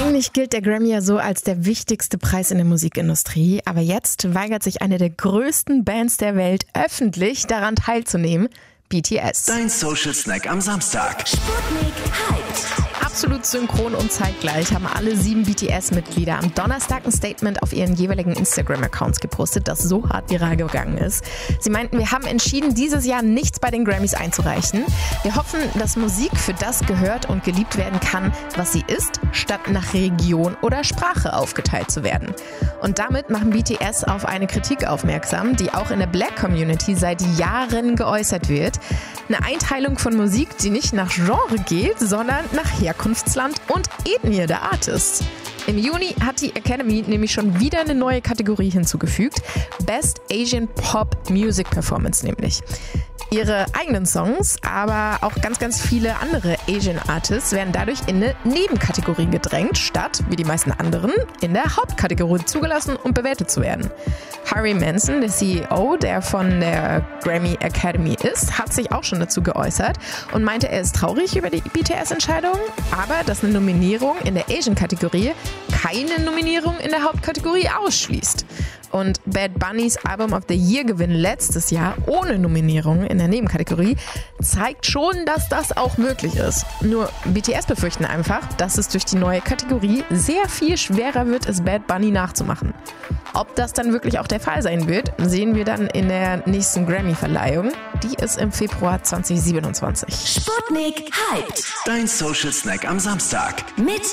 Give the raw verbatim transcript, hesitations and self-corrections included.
Eigentlich gilt der Grammy ja so als der wichtigste Preis in der Musikindustrie, aber jetzt weigert sich eine der größten Bands der Welt öffentlich daran teilzunehmen, B T S. Dein Social Snack am Samstag. Sputnik Hyped. Absolut synchron und zeitgleich haben alle sieben B T S-Mitglieder am Donnerstag ein Statement auf ihren jeweiligen Instagram-Accounts gepostet, das so hart viral gegangen ist. Sie meinten, wir haben entschieden, dieses Jahr nichts bei den Grammys einzureichen. Wir hoffen, dass Musik für das gehört und geliebt werden kann, was sie ist, statt nach Region oder Sprache aufgeteilt zu werden. Und damit machen B T S auf eine Kritik aufmerksam, die auch in der Black Community seit Jahren geäußert wird. Eine Einteilung von Musik, die nicht nach Genre geht, sondern nach Herkunftsland und Ethnie der Artists. Im Juni hat die Academy nämlich schon wieder eine neue Kategorie hinzugefügt, Best Asian Pop Music Performance nämlich. Ihre eigenen Songs, aber auch ganz, ganz viele andere Asian Artists werden dadurch in eine Nebenkategorie gedrängt, statt, wie die meisten anderen, in der Hauptkategorie zugelassen und bewertet zu werden. Harry Manson, der C E O, der von der Grammy Academy ist, hat sich auch schon dazu geäußert und meinte, er ist traurig über die B T S-Entscheidung, aber dass eine Nominierung in der Asian-Kategorie keine Nominierung in der Hauptkategorie ausschließt. Und Bad Bunnys Album of the Year Gewinn letztes Jahr ohne Nominierung in der Nebenkategorie zeigt schon, dass das auch möglich ist. Nur B T S befürchten einfach, dass es durch die neue Kategorie sehr viel schwerer wird, es Bad Bunny nachzumachen. Ob das dann wirklich auch der Fall sein wird, sehen wir dann in der nächsten Grammy-Verleihung. Die ist im Februar zwanzig siebenundzwanzig. Sputnik Hyped. Dein Social Snack am Samstag. Mit